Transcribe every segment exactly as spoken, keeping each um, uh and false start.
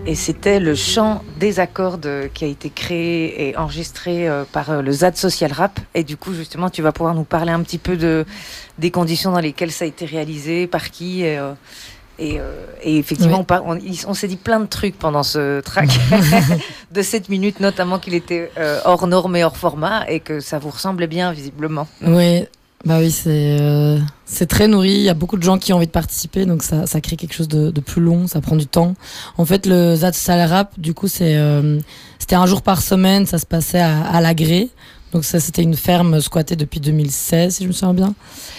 et c'était le chant des accords qui a été créé et enregistré par le Z A D Social Rap. Et du coup, justement, tu vas pouvoir nous parler un petit peu de, des conditions dans lesquelles ça a été réalisé, par qui. Et, euh, et, euh, et effectivement, oui. on, on, on s'est dit plein de trucs pendant ce track de sept minutes, notamment qu'il était euh, hors norme et hors format et que ça vous ressemblait bien, visiblement. Oui. Bah oui, c'est, euh, c'est très nourri. Il y a beaucoup de gens qui ont envie de participer, donc ça, ça crée quelque chose de, de plus long, ça prend du temps. En fait, le Z A D Social Rap, du coup, c'est, euh, c'était un jour par semaine, ça se passait à, à l'Agré. Donc ça, c'était une ferme squattée depuis deux mille seize, si je me souviens bien.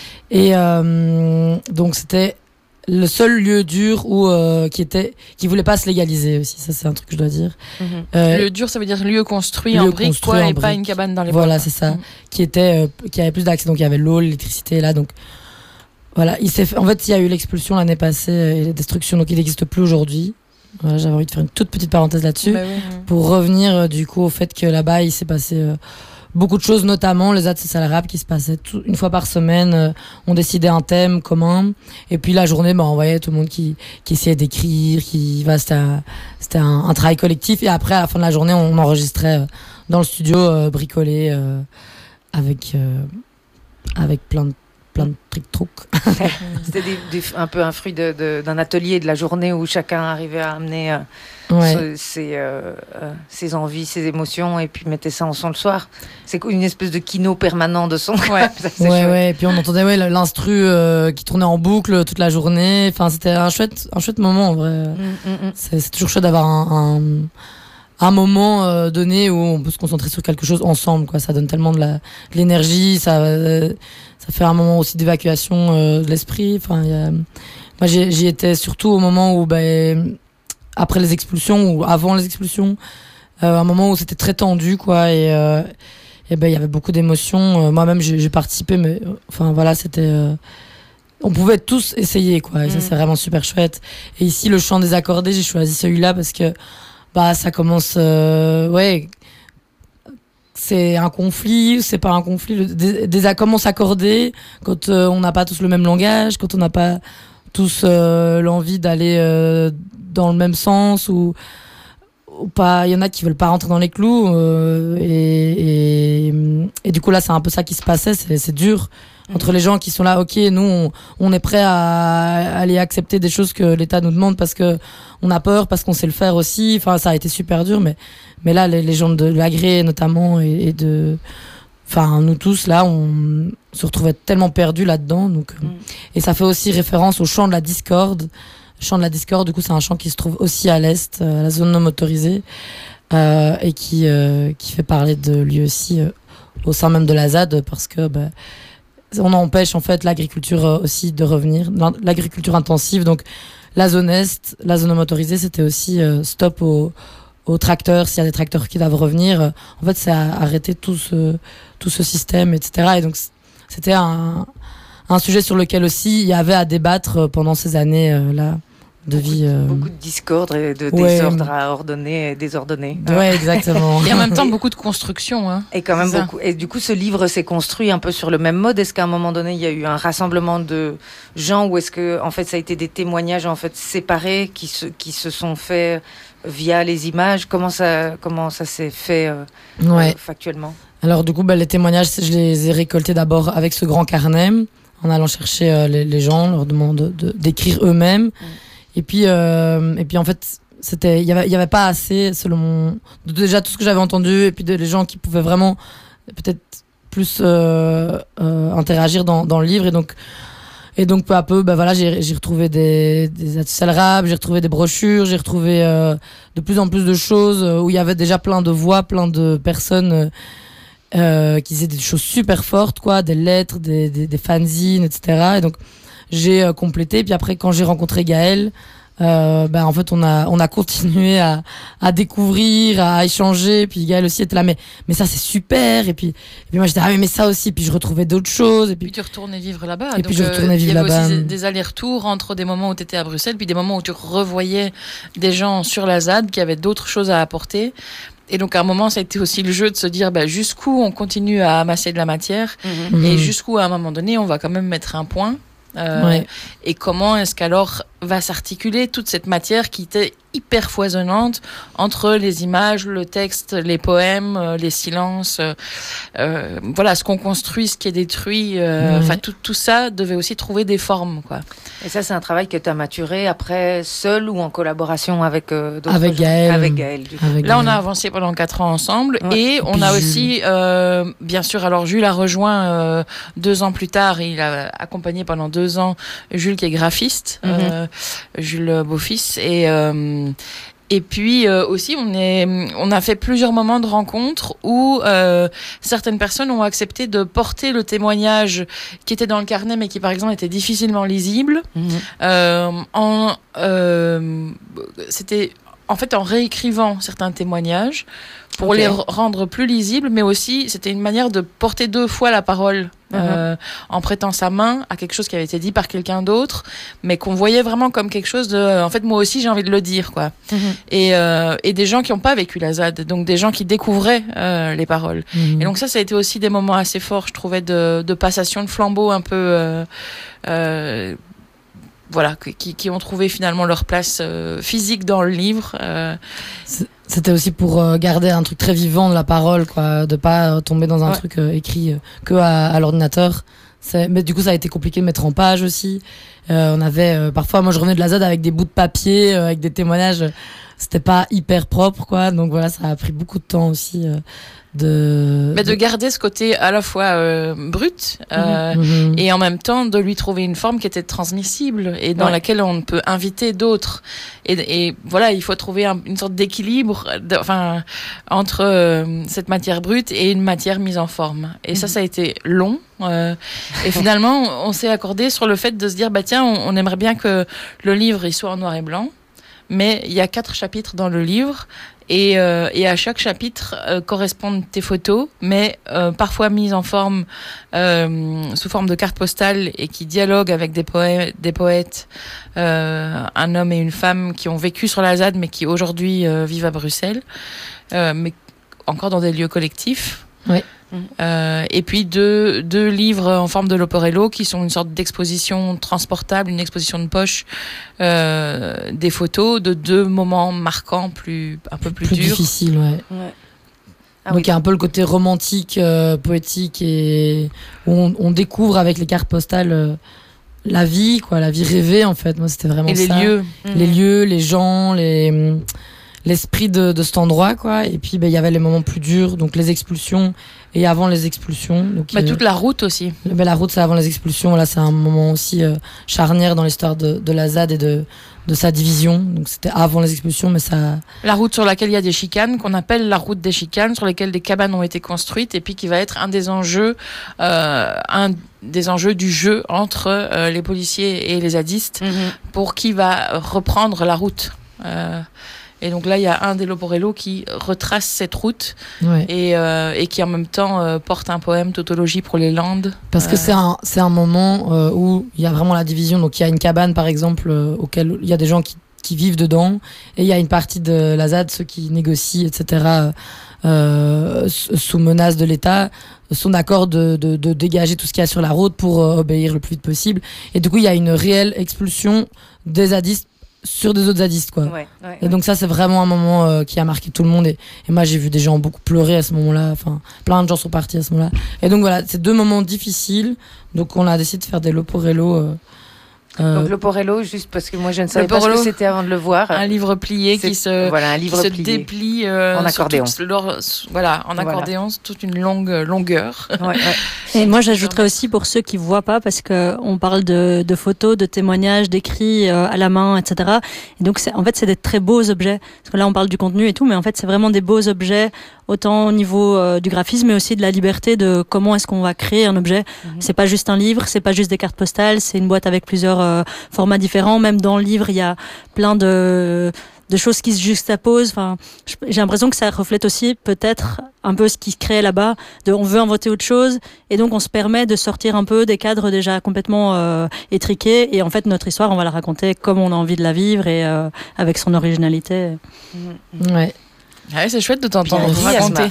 Et euh, donc c'était le seul lieu dur où euh, qui était qui voulait pas se légaliser aussi, ça c'est un truc que je dois dire. Mmh. Euh, lieu dur, ça veut dire lieu construit lieu en briques quoi, en et brique. Pas une cabane dans les bois. Voilà, c'est ça. Mmh. Qui était euh, qui avait plus d'accès, donc il y avait l'eau, l'électricité là, donc voilà, il s'est fait, en fait il y a eu l'expulsion l'année passée et la destruction, donc il n'existe plus aujourd'hui. Voilà, j'avais envie de faire une toute petite parenthèse là-dessus bah oui, mmh. pour revenir euh, du coup au fait que là-bas il s'est passé euh, beaucoup de choses, notamment les Z A D Social Rap qui se passaient tout, une fois par semaine. Euh, on décidait un thème commun. Et puis la journée, bah, on voyait tout le monde qui, qui essayait d'écrire, qui, bah, c'était, un, c'était un, un travail collectif. Et après, à la fin de la journée, on enregistrait dans le studio, euh, bricolé, euh, avec, euh, avec plein de plein de trucs. C'était des, des, un peu un fruit de, de, d'un atelier de la journée où chacun arrivait à amener euh, ouais. ses, euh, euh, ses envies, ses émotions et puis mettait ça en son le soir. C'est une espèce de kino permanent de son. Ouais, ça, ouais, ouais. Et puis on entendait ouais, l'instru euh, qui tournait en boucle toute la journée. Enfin, c'était un chouette, un chouette moment en vrai. Mm, mm, mm. C'est, c'est toujours chouette d'avoir un, un, un moment euh, donné où on peut se concentrer sur quelque chose ensemble. Quoi. Ça donne tellement de, la, de l'énergie. Ça... Euh, Ça fait un moment aussi d'évacuation euh, de l'esprit. Enfin, y a... Moi, j'y, j'y étais surtout au moment où, ben, après les expulsions ou avant les expulsions, euh, un moment où c'était très tendu, quoi. Et, euh, et ben, il y avait beaucoup d'émotions. Euh, moi-même, j'ai, j'ai participé, mais euh, enfin voilà, c'était. Euh... On pouvait tous essayer, quoi. Et mmh. ça, c'est vraiment super chouette. Et ici, le chant des accordés, j'ai choisi celui-là parce que, bah, ça commence, euh, ouais. C'est un conflit, c'est pas un conflit. Le, des, des, comment s'accorder quand euh, on n'a pas tous le même langage, quand on n'a pas tous euh, l'envie d'aller euh, dans le même sens ou, ou pas. Il y en a qui veulent pas rentrer dans les clous euh, et, et, et du coup là c'est un peu ça qui se passait. C'est, c'est dur entre les gens qui sont là. Ok, nous on, on est prêt à aller accepter des choses que l'État nous demande parce que on a peur, parce qu'on sait le faire aussi. Enfin, ça a été super dur, mais mais là les, les gens de l'Agré notamment et, et de, enfin nous tous là, on se retrouvait tellement perdus là-dedans. Donc mm. et ça fait aussi référence au chant de la discorde. Le chant de la discorde, du coup, c'est un chant qui se trouve aussi à l'est, à la zone non motorisée, euh, et qui euh, qui fait parler de lui aussi euh, au sein même de la Z A D parce que bah, on empêche en fait l'agriculture aussi de revenir, l'agriculture intensive. Donc la zone est, la zone motorisée, c'était aussi euh, stop aux, aux tracteurs. S'il y a des tracteurs qui doivent revenir, euh, en fait c'est arrêter tout ce tout ce système, et cetera. Et donc c'était un un sujet sur lequel aussi il y avait à débattre pendant ces années euh, là de beaucoup vie. Euh... De, beaucoup de discorde et de ouais. désordre à ordonner et désordonner. Ouais, exactement. Et en même temps beaucoup de construction. Hein. Et quand même beaucoup. Et du coup, ce livre s'est construit un peu sur le même mode. Est-ce qu'à un moment donné, il y a eu un rassemblement de gens ou est-ce que en fait ça a été des témoignages en fait séparés qui se qui se sont faits via les images? Comment ça comment ça s'est fait euh, ouais. euh, factuellement? Alors du coup, bah, les témoignages, je les ai récoltés d'abord avec ce grand carnet, en allant chercher euh, les, les gens, leur demander de, d'écrire eux-mêmes. Mm. Et puis, euh, et puis en fait, c'était, il y avait, il y avait pas assez, selon mon, de, déjà tout ce que j'avais entendu, et puis de, les gens qui pouvaient vraiment peut-être plus euh, euh, interagir dans, dans le livre. Et donc, et donc peu à peu, bah voilà, j'ai, j'ai retrouvé des, des ateliers rap, j'ai retrouvé des brochures, j'ai retrouvé euh, de plus en plus de choses où il y avait déjà plein de voix, plein de personnes euh, qui disaient des choses super fortes, quoi, des lettres, des, des, des fanzines, et cetera. Et donc j'ai euh, complété. Puis après, quand j'ai rencontré Gaël, euh, ben en fait, on a on a continué à à découvrir, à échanger. Puis Gaël aussi était là, mais mais ça c'est super. Et puis et puis moi j'étais ah mais, mais ça aussi. Puis je retrouvais d'autres choses. Et puis, puis tu retournais vivre là-bas. Et donc, puis je retournais vivre là-bas. Il y avait aussi des allers-retours entre des moments où tu étais à Bruxelles, puis des moments où tu revoyais des gens sur la Z A D qui avaient d'autres choses à apporter. Et donc, à un moment, ça a été aussi le jeu de se dire bah, jusqu'où on continue à amasser de la matière mmh. et jusqu'où, à un moment donné, on va quand même mettre un point. Euh, ouais. Et comment est-ce qu'alors va s'articuler toute cette matière qui était hyper foisonnante entre les images, le texte, les poèmes, euh, les silences, euh, euh, voilà, ce qu'on construit, ce qui est détruit, enfin euh, mmh. tout, tout ça devait aussi trouver des formes, quoi. Et ça, c'est un travail que tu as maturé après, seul ou en collaboration avec euh, d'autres avec gens. Gaël. Avec Gaël. Du coup. Avec Là, Gaël. On a avancé pendant quatre ans ensemble ouais. et, et on a Jules. aussi, euh, bien sûr, alors Jules a rejoint euh, deux ans plus tard, il a accompagné pendant deux ans Jules qui est graphiste, mmh. euh, Jules Beaufils, et euh, Et puis euh, aussi, on est, on a fait plusieurs moments de rencontres où euh, certaines personnes ont accepté de porter le témoignage qui était dans le carnet, mais qui par exemple était difficilement lisible. Mmh. Euh, en, euh, c'était en fait en réécrivant certains témoignages pour okay. les rendre plus lisibles, mais aussi c'était une manière de porter deux fois la parole. Mmh. Euh, en prêtant sa main à quelque chose qui avait été dit par quelqu'un d'autre, mais qu'on voyait vraiment comme quelque chose de, en fait, moi aussi j'ai envie de le dire, quoi. Mmh. Et, euh, et des gens qui n'ont pas vécu la Z A D, donc des gens qui découvraient euh, les paroles. Mmh. Et donc ça, ça a été aussi des moments assez forts, je trouvais, de, de passation de flambeau un peu, euh, euh, voilà, qui, qui ont trouvé finalement leur place euh, physique dans le livre. Euh, C'était aussi pour euh, garder un truc très vivant de la parole, quoi, de pas euh, tomber dans un ouais. truc euh, écrit euh, que à, à l'ordinateur. C'est... Mais du coup, ça a été compliqué de mettre en page aussi. Euh, on avait euh, parfois, moi, je revenais de la Z A D avec des bouts de papier, euh, avec des témoignages. C'était pas hyper propre, quoi. Donc voilà, ça a pris beaucoup de temps aussi. Euh, de mais de garder ce côté à la fois euh, brut euh, mmh. et en même temps de lui trouver une forme qui était transmissible et dans ouais. laquelle on peut inviter d'autres et, et voilà, il faut trouver un, une sorte d'équilibre de, enfin entre euh, cette matière brute et une matière mise en forme et mmh. ça ça a été long euh, et finalement on s'est accordé sur le fait de se dire bah tiens on, on aimerait bien que le livre il soit en noir et blanc, mais il y a quatre chapitres dans le livre. Et, euh, et à chaque chapitre euh, correspondent tes photos, mais euh, parfois mises en forme, euh, sous forme de carte postale et qui dialoguent avec des poètes, des poètes euh, un homme et une femme qui ont vécu sur la Z A D, mais qui aujourd'hui euh, vivent à Bruxelles, euh, mais encore dans des lieux collectifs. Oui. Euh, et puis deux, deux livres en forme de Leporello qui sont une sorte d'exposition transportable, une exposition de poche, euh, des photos de deux moments marquants, plus un peu plus, plus durs. difficiles, ouais. ouais. Ah, Donc il oui. y a un peu le côté romantique, euh, poétique et où on, on découvre avec les cartes postales euh, la vie, quoi, la vie rêvée en fait. Moi c'était vraiment et ça. Les lieux, les mmh. lieux, les gens, les l'esprit de, de cet endroit, quoi. Et puis, ben, il y avait les moments plus durs, donc les expulsions et avant les expulsions. Donc, bah, euh, toute la route aussi. Ben, la route, c'est avant les expulsions. Là, c'est un moment aussi euh, charnière dans l'histoire de, de la Z A D et de, de sa division. Donc, c'était avant les expulsions, mais ça. La route sur laquelle il y a des chicanes, qu'on appelle la route des chicanes, sur lesquelles des cabanes ont été construites, et puis qui va être un des enjeux, euh, un des enjeux du jeu entre euh, les policiers et les zadistes, mm-hmm. pour qui va reprendre la route. Euh, Et donc là, il y a un des Leporello qui retrace cette route ouais. et, euh, et qui en même temps euh, porte un poème, Tautologie pour les Landes. Parce que euh... c'est un, c'est un moment euh, où il y a vraiment la division. Donc il y a une cabane, par exemple, euh, auquel il y a des gens qui, qui vivent dedans. Et il y a une partie de la Z A D, ceux qui négocient, et cetera, euh, sous menace de l'État, sont d'accord de, de, de dégager tout ce qu'il y a sur la route pour euh, obéir le plus vite possible. Et du coup, il y a une réelle expulsion des zadistes sur des autres zadistes, quoi. Ouais, ouais, et donc ça, c'est vraiment un moment euh, qui a marqué tout le monde. Et, et moi, j'ai vu des gens beaucoup pleurer à ce moment-là. Enfin, plein de gens sont partis à ce moment-là. Et donc voilà, c'est deux moments difficiles. Donc on a décidé de faire des Leporello. Euh, Euh... Donc Leporello, juste parce que moi je ne savais pas ce que c'était avant de le voir. Un livre plié c'est... qui se, voilà, un livre qui plié. se déplie euh, en accordéon. Leur, voilà, en accordéon, voilà. toute une longue longueur. Ouais, ouais. Et moi j'ajouterais aussi pour ceux qui voient pas, parce que on parle de, de photos, de témoignages, d'écrits euh, à la main, et cetera. Et donc c'est, en fait c'est des très beaux objets. Parce que là on parle du contenu et tout, mais en fait c'est vraiment des beaux objets, autant au niveau euh, du graphisme, mais aussi de la liberté de comment est-ce qu'on va créer un objet. Mm-hmm. C'est pas juste un livre, c'est pas juste des cartes postales, c'est une boîte avec plusieurs euh, formats différents. Même dans le livre, il y a plein de de choses qui se juxtaposent. Enfin, j'ai l'impression que ça reflète aussi peut-être un peu ce qui se crée là-bas. De, on veut inventer autre chose, et donc on se permet de sortir un peu des cadres déjà complètement euh, étriqués. Et en fait, notre histoire, on va la raconter comme on a envie de la vivre et euh, avec son originalité. Mmh. Ouais. Ah ouais, c'est chouette de t'entendre Bien dit, raconter.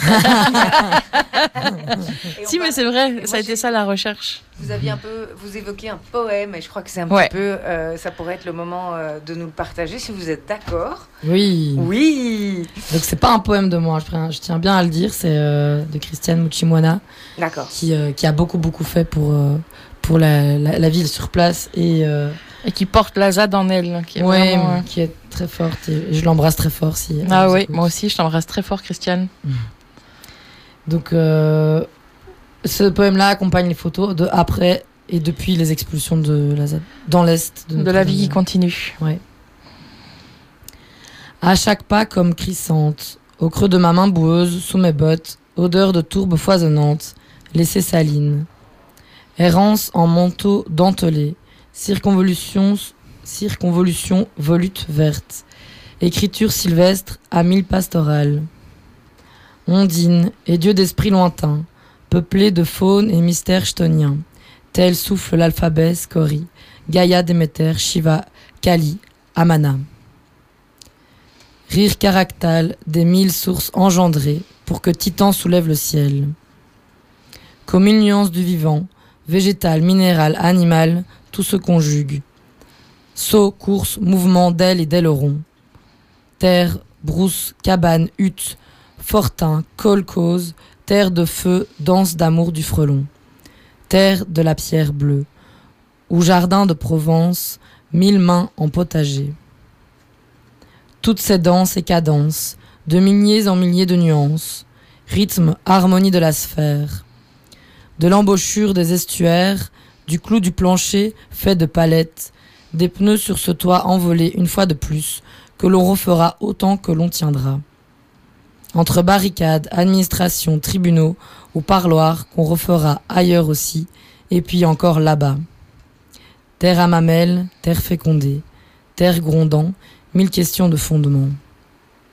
Et Si, on mais va- c'est vrai, et ça a moi, été j'ai- ça la recherche. Vous aviez un peu, vous évoquez un poème, et je crois que c'est un Ouais. petit peu, euh, ça pourrait être le moment euh, de nous le partager si vous êtes d'accord. Oui. Oui. Donc c'est pas un poème de moi, je, tiens- je tiens bien à le dire, c'est euh, de Christiane Muchimwana D'accord. qui, euh, qui a beaucoup beaucoup fait pour, euh, pour la, la, la ville sur place et euh, Et qui porte la Z A D en elle. Qui est ouais, vraiment, euh, qui est très forte et je l'embrasse très fort si elle Ah nous oui, écoute. moi aussi, je t'embrasse très fort, Christiane. Donc euh, ce poème-là accompagne les photos de après et depuis les expulsions de la Z A D dans l'est de, De notre la vie ville. qui continue. Ouais. À chaque pas comme crissante, au creux de ma main boueuse, sous mes bottes, odeur de tourbe foisonnante, laissée saline. Errance en manteau dentelé, circonvolution, circonvolution volute verte, écriture sylvestre à mille pastorales. Ondine et dieu d'esprit lointain, peuplé de faune et mystères chtoniens, tel souffle l'alphabet Scori, Gaïa, Déméter, Shiva, Kali, Amana. Rire caractale des mille sources engendrées pour que Titan soulève le ciel. Comme une nuance du vivant, végétal, minéral, animal, tout se conjugue. Saut, course, mouvement d'ailes et d'ailerons. Terre, brousse, cabane, hutte, fortin, kolkhoz, terre de feu, danse d'amour du frelon. Terre de la pierre bleue, ou jardin de Provence, mille mains en potager. Toutes ces danses et cadences, de milliers en milliers de nuances, rythme, harmonie de la sphère. De l'embouchure des estuaires, du clou du plancher fait de palettes, des pneus sur ce toit envolé une fois de plus, que l'on refera autant que l'on tiendra. Entre barricades, administrations, tribunaux ou parloirs qu'on refera ailleurs aussi, et puis encore là-bas. Terre à mamelles, terre fécondée, terre grondant, mille questions de fondement.